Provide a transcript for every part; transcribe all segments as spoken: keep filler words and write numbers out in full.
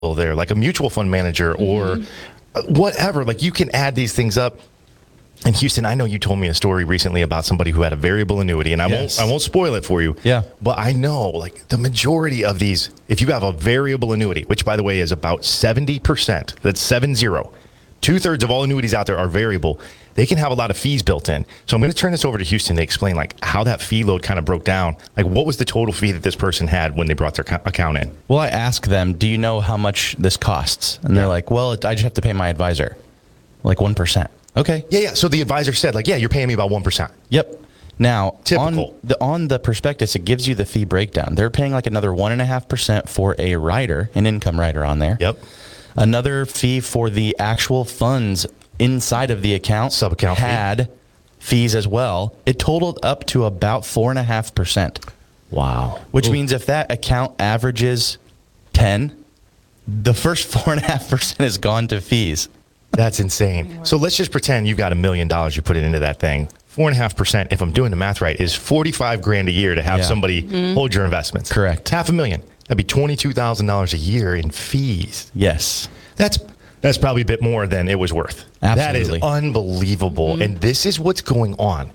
there, like a mutual fund manager or mm-hmm. whatever. Like you can add these things up. And Houston, I know you told me a story recently about somebody who had a variable annuity, and I yes. won't I won't spoil it for you. Yeah. But I know like the majority of these, if you have a variable annuity, which by the way is about seventy percent, that's seven zero, two thirds of all annuities out there are variable. They can have a lot of fees built in. So I'm going to turn this over to Houston to explain like how that fee load kind of broke down. Like what was the total fee that this person had when they brought their co- account in? Well, I ask them, do you know how much this costs? And yeah. they're like, well, I just have to pay my advisor, like one percent. Okay. Yeah, yeah. So the advisor said, like, yeah, you're paying me about one percent. Yep. Now, Typical. on the on the prospectus, it gives you the fee breakdown. They're paying like another one and a half percent for a rider, an income rider on there. Yep. Another fee for the actual funds inside of the account. Sub-account had fee. fees as well. It totaled up to about four and a half percent. Wow. Which Ooh. means if that account averages ten, the first four and a half percent is gone to fees. That's insane. So let's just pretend you've got a million dollars you put it into that thing. Four and a half percent, if I'm doing the math right, is forty-five grand a year to have yeah. somebody mm-hmm. hold your investments. Correct. Half a million. That'd be twenty-two thousand dollars a year in fees. Yes. That's that's probably a bit more than it was worth. Absolutely. That is unbelievable. Mm-hmm. And this is what's going on.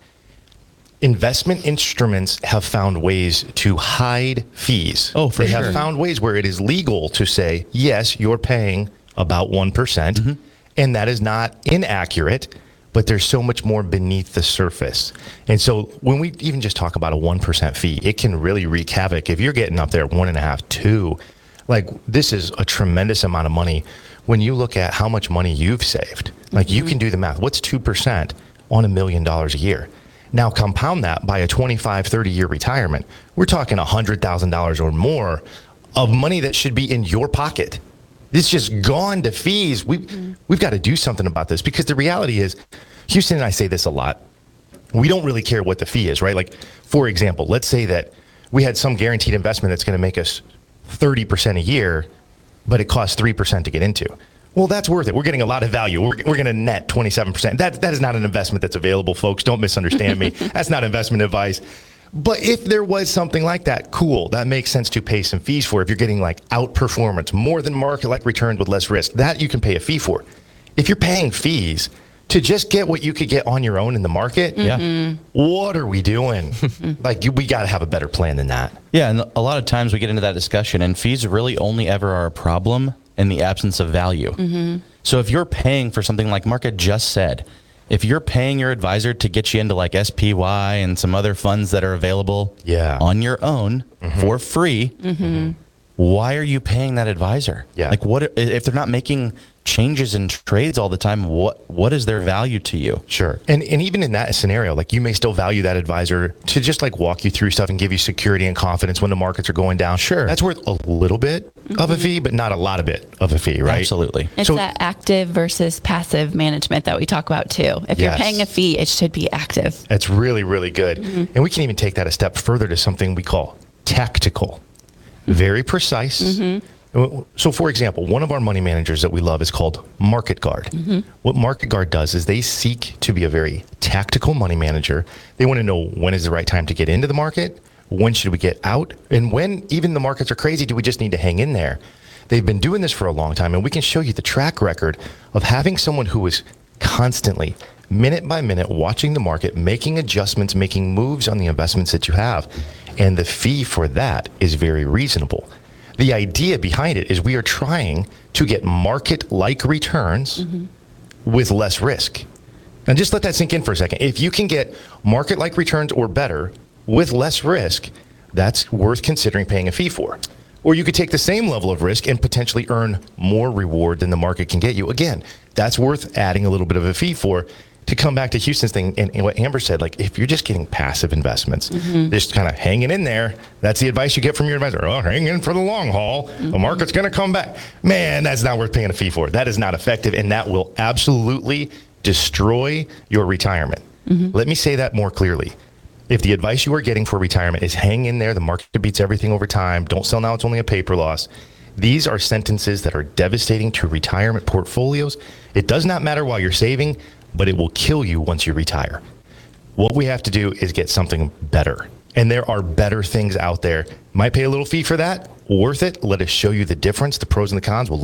Investment instruments have found ways to hide fees. Oh, for they sure. They have found ways where it is legal to say, yes, you're paying about one percent. Mm-hmm. And that is not inaccurate, but there's so much more beneath the surface. And so when we even just talk about a one percent fee, it can really wreak havoc. If you're getting up there at one and a half, two, like this is a tremendous amount of money. When you look at how much money you've saved, like mm-hmm. you can do the math. What's two percent on a million dollars a year? Now compound that by a twenty-five, thirty year retirement. We're talking one hundred thousand dollars or more of money that should be in your pocket. It's just gone to fees. We, mm-hmm. We've got to do something about this because the reality is, Houston and I say this a lot, we don't really care what the fee is, right? Like, for example, let's say that we had some guaranteed investment that's going to make us thirty percent a year, but it costs three percent to get into. Well, that's worth it. We're getting a lot of value. We're, we're going to net twenty-seven percent. That, that is not an investment that's available, folks. Don't misunderstand me. That's not investment advice. But if there was something like that, cool. That makes sense to pay some fees for. If you're getting like outperformance, more than market-like returns with less risk, that you can pay a fee for. If you're paying fees to just get what you could get on your own in the market, yeah. what are we doing? Like, we got to have a better plan than that. Yeah, and a lot of times we get into that discussion, and fees really only ever are a problem in the absence of value. Mm-hmm. So if you're paying for something like Market just said, if you're paying your advisor to get you into like S P Y and some other funds that are available yeah. on your own mm-hmm. for free, mm-hmm. why are you paying that advisor? Yeah. Like what if they're not making changes in trades all the time? What what is their value to you? Sure. And and even in that scenario, like you may still value that advisor to just like walk you through stuff and give you security and confidence when the markets are going down. Sure. That's worth a little bit mm-hmm. of a fee, but not a lot of bit of a fee, right? Absolutely. It's so, that active versus passive management that we talk about too. If yes. you're paying a fee, it should be active. That's really, really good. Mm-hmm. And we can even take that a step further to something we call tactical. Mm-hmm. Very precise. Mm-hmm. So, for example, one of our money managers that we love is called Market Guard. Mm-hmm. What Market Guard does is they seek to be a very tactical money manager. They want to know when is the right time to get into the market, when should we get out, and when even the markets are crazy, do we just need to hang in there? They've been doing this for a long time, and we can show you the track record of having someone who is constantly, minute by minute, watching the market, making adjustments, making moves on the investments that you have. And the fee for that is very reasonable. The idea behind it is we are trying to get market-like returns mm-hmm. with less risk. And just let that sink in for a second. If you can get market-like returns or better with less risk, that's worth considering paying a fee for. Or you could take the same level of risk and potentially earn more reward than the market can get you. Again, that's worth adding a little bit of a fee for. To come back to Houston's thing and, and what Amber said, like if you're just getting passive investments, mm-hmm. just kind of hanging in there, that's the advice you get from your advisor. Oh, hang in for the long haul. Mm-hmm. The market's going to come back. Man, that's not worth paying a fee for. That is not effective, and that will absolutely destroy your retirement. Mm-hmm. Let me say that more clearly. If the advice you are getting for retirement is hang in there, the market beats everything over time, don't sell now, it's only a paper loss. These are sentences that are devastating to retirement portfolios. It does not matter while you're saving, but it will kill you once you retire. What we have to do is get something better. And there are better things out there. Might pay a little fee for that, worth it? Let us show you the difference, the pros and the cons. We'll